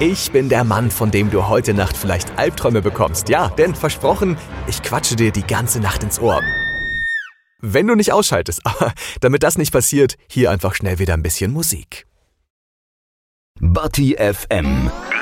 Ich bin der Mann, von dem du heute Nacht vielleicht Albträume bekommst. Ja, denn versprochen, ich quatsche dir die ganze Nacht ins Ohr. Wenn du nicht ausschaltest, aber damit das nicht passiert, hier einfach schnell wieder ein bisschen Musik. Batti FM.